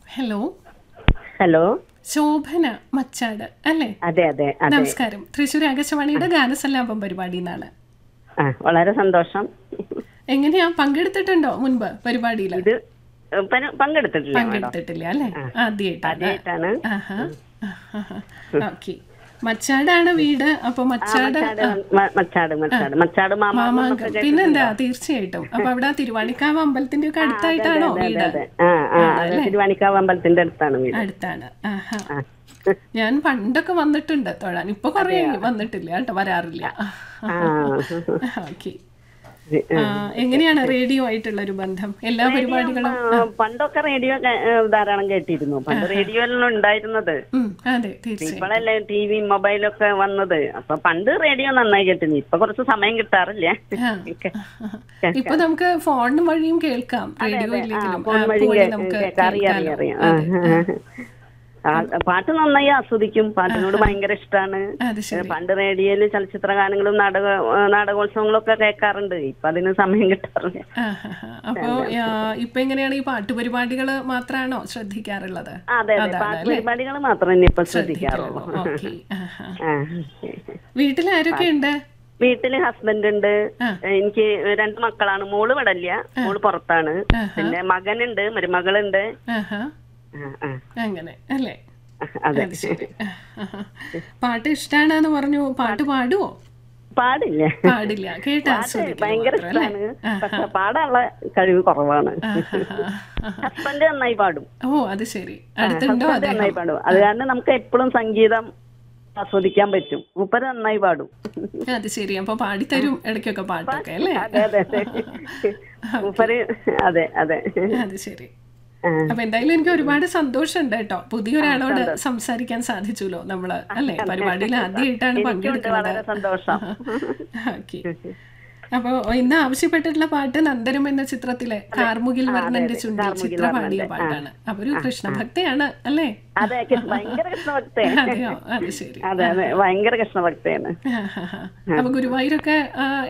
Hello, hello. Shobhana Machad അല്ലേ? അതെ അതെ അതെ. നമസ്കാരം. തൃശ്ശൂർ ആകാശവാണിയുടെ ഗാനസല്ലാപം പരിപാടിന്നാണ്. വളരെ സന്തോഷം. എങ്ങനെയാ, പങ്കെടുത്തിട്ടുണ്ടോ മുൻപ് പരിപാടിയിൽ? ഇത് പങ്കെടുത്തിട്ടില്ല മാഡം. പങ്കെടുത്തിട്ടില്ല അല്ലേ? ആദ്യമായിട്ടാണ്. ആദ്യമായിട്ടാണ്. ഓക്കെ. മച്ചാടാണ് വീട്. അപ്പൊ മച്ചാട് മച്ചാട് മാമാങ്കം പിന്നെന്താ, തീർച്ചയായിട്ടും. അപ്പൊ അവിടെ തിരുവാണിക്കാവ് അമ്പലത്തിന്റെ ഒക്കെ അടുത്തായിട്ടാണോ വീട്? തിരുവാണിക്കാവ് അമ്പലത്തിന്റെ അടുത്താണ് വീട്. അടുത്താണ്. ഞാൻ പണ്ടൊക്കെ വന്നിട്ടുണ്ട് തൊഴാൻ. ഇപ്പൊ കൊറേ വന്നിട്ടില്ല കേട്ടോ, വരാറില്ല. ഓക്കെ. എങ്ങനെയാണ് റേഡിയോ ആയിട്ടുള്ള ഒരു ബന്ധം? എല്ലാ പരിപാടികളും പണ്ടൊക്കെ റേഡിയോ ധാരാളം കേട്ടിരുന്നു. പണ്ട് റേഡിയോ എല്ലാം ഉണ്ടായിരുന്നത്. അതെ, തീർച്ചയായും. ഇപ്പോഴല്ലേ ടി വി മൊബൈലൊക്കെ വന്നത്. അപ്പൊ പണ്ട് റേഡിയോ നന്നായി കേട്ടിരുന്നു. ഇപ്പൊ കുറച്ച് സമയം കിട്ടാറില്ല. ഇപ്പൊ നമുക്ക് ഫോൺ വഴിയും കേൾക്കാം. റേഡിയോ ഇല്ലെങ്കിലും പാട്ട് നന്നായി ആസ്വദിക്കും. പാട്ടിനോട് ഭയങ്കര ഇഷ്ടമാണ്. പണ്ട് റേഡിയോയില് ചലച്ചിത്ര ഗാനങ്ങളും നാടകോത്സവങ്ങളും ഒക്കെ കേൾക്കാറുണ്ട്. ഇപ്പൊ അതിന് സമയം കിട്ടാറില്ല. അപ്പൊ ഇപ്പൊ എങ്ങനെയാണ്, ഈ പാട്ട് പരിപാടികള് മാത്രമാണോ ശ്രദ്ധിക്കാറുള്ളത്? അതെ അതെ, പാട്ട് പരിപാടികൾ മാത്രമേ ഇപ്പൊ ശ്രദ്ധിക്കാറുള്ളൂ. വീട്ടിൽ ആരൊക്കെ ഉണ്ട്? വീട്ടില് ഹസ്ബൻഡ് ഉണ്ട്. എനിക്ക് 2 മക്കളാണ്. മോള് ഇവിടെ ഇല്ല, മോള് പുറത്താണ്. പിന്നെ മകനുണ്ട്, മരുമകളുണ്ട്. അങ്ങനെ അല്ലേ? പാട്ട് ഇഷ്ടാണെന്ന് പറഞ്ഞു. പാട്ട് പാടുവോ? പാടില്ല. കേട്ടാ ഭയങ്കര ഇഷ്ടമാണ്. പക്ഷെ പാടാനുള്ള കഴിവ് കുറവാണ്. ഹസ്ബൻഡ് നന്നായി പാടും. ഓ, അത് ശരി. അടുത്തുണ്ടോ? നന്നായി പാടും. അത് കാരണം നമുക്ക് എപ്പോഴും സംഗീതം ആസ്വദിക്കാൻ പറ്റും. മൂപ്പര് നന്നായി പാടും. അത് ശരി. അപ്പൊ പാടിത്തരും ഇടയ്ക്കൊക്കെ പാട്ടൊക്കെ അല്ലേ? അതെ അതെ മൂപ്പര്. അതെ അതെ, അത് ശരി. അപ്പൊ എന്തായാലും എനിക്ക് ഒരുപാട് സന്തോഷമുണ്ട് കേട്ടോ, പുതിയൊരാളോട് സംസാരിക്കാൻ സാധിച്ചല്ലോ നമ്മള് അല്ലെ? പരിപാടിയിൽ ആദ്യമായിട്ടാണ് പങ്കെടുക്കുന്നത്. ഓക്കെ. അപ്പൊ ഇന്ന് ആവശ്യപ്പെട്ടിട്ടുള്ള പാട്ട് നന്ദനം എന്ന ചിത്രത്തിലെ കാർമുകിൽ വർണ്ണന്റെ ചുണ്ടിൽ ചിത്ര പാടിയ പാട്ടാണ്. അപ്പൊ ഒരു കൃഷ്ണഭക്തയാണ് അല്ലേ? അതെയോ? അത് ശരി. ഭയങ്കര കൃഷ്ണഭക്തയാണ്. അപ്പൊ ഗുരുവായൂരൊക്കെ